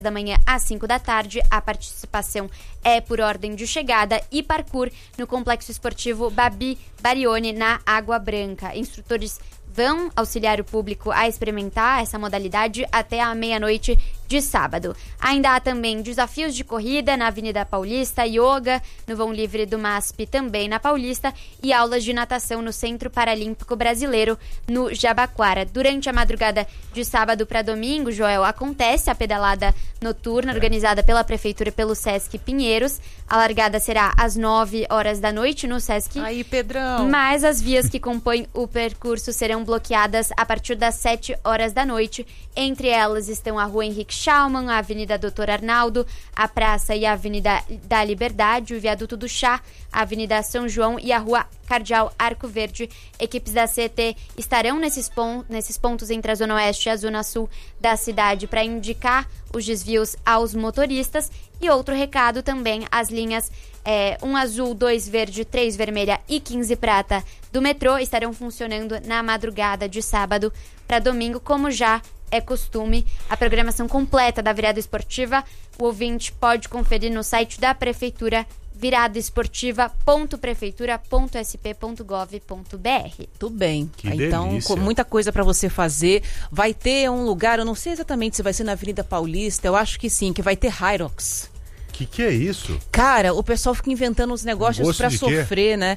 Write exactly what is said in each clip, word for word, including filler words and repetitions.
da manhã às cinco da tarde. A participação é por ordem de chegada. E parkour no Complexo Esportivo Babi Barione, na Água Branca. Instrutores vão auxiliar o público a experimentar essa modalidade até a meia-noite de sábado. Ainda há também desafios de corrida na Avenida Paulista, yoga no vão livre do M A S P também na Paulista e aulas de natação no Centro Paralímpico Brasileiro no Jabaquara. Durante a madrugada de sábado para domingo, Joel, acontece a pedalada noturna organizada pela Prefeitura e pelo Sesc Pinheiros. A largada será às nove horas da noite no Sesc. Aí, Pedrão! Mas as vias que compõem o percurso serão bloqueadas a partir das sete horas da noite. Entre elas estão a Rua Henrique Schaumann, a Avenida Doutor Arnaldo, a Praça e a Avenida da Liberdade, o Viaduto do Chá, a Avenida São João e a Rua Cardeal Arco Verde. Equipes da C E T estarão nesses, pon- nesses pontos entre a Zona Oeste e a Zona Sul da cidade para indicar os desvios aos motoristas. E outro recado também, as linhas é, um azul, dois verde, três vermelha e quinze prata do metrô estarão funcionando na madrugada de sábado para domingo, como já é costume. A programação completa da virada esportiva o ouvinte pode conferir no site da Prefeitura, virada esportiva ponto prefeitura ponto s p ponto gov ponto b r. Tudo bem. Que então, delícia. com muita coisa para você fazer. Vai ter um lugar, eu não sei exatamente se vai ser na Avenida Paulista, eu acho que sim, que vai ter Hyrox. Que que é isso? Cara, o pessoal fica inventando uns negócios Gosto pra de sofrer, né?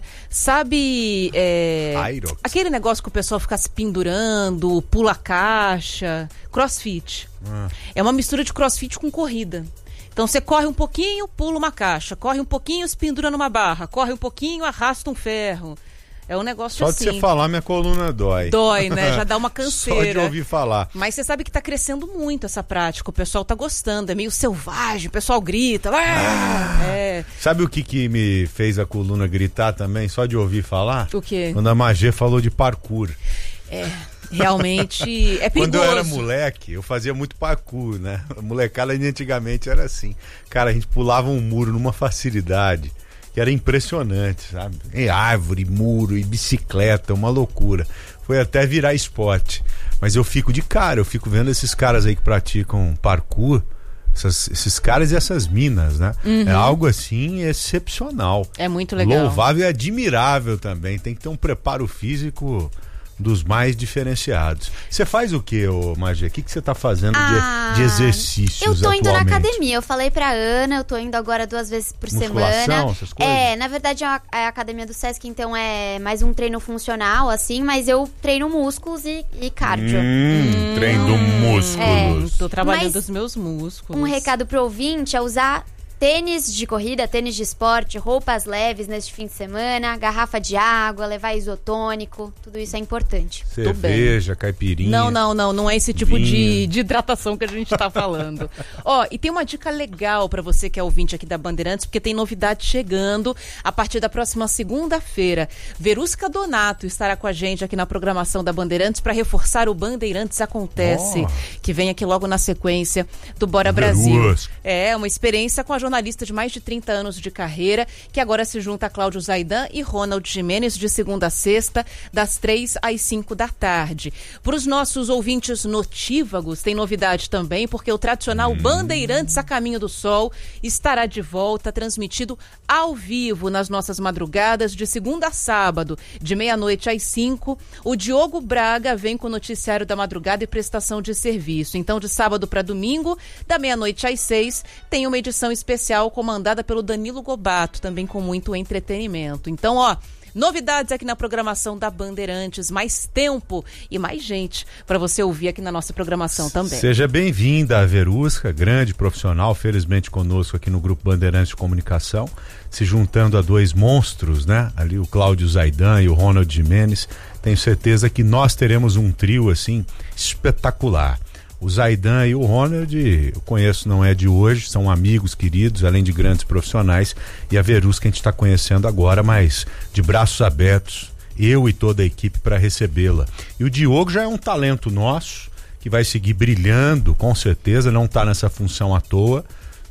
Sabe, é, Hyrox. aquele negócio que o pessoal fica se pendurando, pula caixa, crossfit. Ah. É uma mistura de crossfit com corrida. Então você corre um pouquinho, pula uma caixa, corre um pouquinho, se pendura numa barra, corre um pouquinho, arrasta um ferro. É um negócio Só assim. de você falar, minha coluna dói. Dói, né? Já dá uma canseira. Só de ouvir falar. Mas você sabe que tá crescendo muito essa prática. O pessoal tá gostando. É meio selvagem. O pessoal grita. Ah! É. Sabe o que, que me fez a coluna gritar também? Só de ouvir falar? O quê? Quando a Magê falou de parkour. É. Realmente é perigoso. Quando eu era moleque, eu fazia muito parkour, né? A molecada de antigamente era assim. Cara, a gente pulava um muro numa facilidade que era impressionante, sabe? Em árvore, muro e bicicleta, uma loucura. Foi até virar esporte. Mas eu fico de cara, eu fico vendo esses caras aí que praticam parkour, essas, esses caras e essas minas, né? Uhum. É algo assim excepcional. É muito legal. Louvável e admirável também. Tem que ter um preparo físico dos mais diferenciados. Você faz o que, ô Magia? O que você tá fazendo Ah, de, de exercícios Eu tô indo na atualmente? academia. Eu falei pra Ana, eu tô indo agora duas vezes por Musculação, semana. essas coisas? É, na verdade é a, é a academia do Sesc, então é mais um treino funcional, assim, mas eu treino músculos e, e cardio. Hum, Hum. treino músculos. Tô trabalhando Mas os meus músculos. Um recado pro ouvinte é usar tênis de corrida, tênis de esporte, roupas leves neste fim de semana, garrafa de água, levar isotônico, tudo isso é importante. Cerveja, caipirinha. Não, não, não, não é esse tipo de, vinho. de hidratação que a gente tá falando. Ó, e tem uma dica legal pra você que é ouvinte aqui da Bandeirantes, porque tem novidade chegando a partir da próxima segunda-feira. Verusca Donato estará com a gente aqui na programação da Bandeirantes pra reforçar o Bandeirantes Acontece, Oh. que vem aqui logo na sequência do Bora Verusca. Brasil. É, uma experiência com a jornalista de mais de trinta anos de carreira, que agora se junta a Cláudio Zaidan e Ronald Gimenez, de segunda a sexta, das três às cinco da tarde. Para os nossos ouvintes notívagos, tem novidade também, porque o tradicional hum. Bandeirantes a Caminho do Sol estará de volta, transmitido ao vivo nas nossas madrugadas, de segunda a sábado, de meia-noite às cinco. O Diogo Braga vem com o noticiário da madrugada e prestação de serviço. Então, de sábado para domingo, da meia-noite às seis, tem uma edição especial comandada pelo Danilo Gobato, também com muito entretenimento. Então, ó, novidades aqui na programação da Bandeirantes, mais tempo e mais gente para você ouvir aqui na nossa programação também. Seja bem-vinda a Verusca, grande profissional, felizmente conosco aqui no Grupo Bandeirantes de Comunicação, se juntando a dois monstros, né? Ali o Cláudio Zaidan e o Ronald Gimenez. Tenho certeza que nós teremos um trio, assim, espetacular. O Zaidan e o Ronald, eu conheço, não é de hoje, são amigos queridos, além de grandes profissionais, e a Verusca que a gente está conhecendo agora, mas de braços abertos, eu e toda a equipe para recebê-la. E o Diogo já é um talento nosso, que vai seguir brilhando, com certeza, não está nessa função à toa,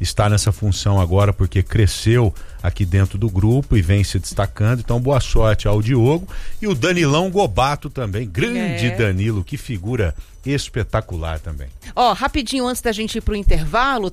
está nessa função agora porque cresceu aqui dentro do grupo e vem se destacando. Então, boa sorte ao Diogo e o Danilão Gobato também, grande é. Danilo, que figura espetacular também. Ó, rapidinho antes da gente ir pro intervalo,